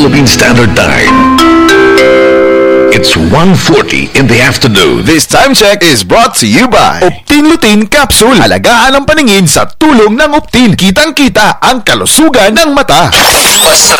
Philippine Standard Time. It's 1:40 in the afternoon. This time check is brought to you by Optin Lutein Capsule. Alagaan ang paningin sa tulong ng Optin. Kitang-kita ang kalusugan ng mata. Masarap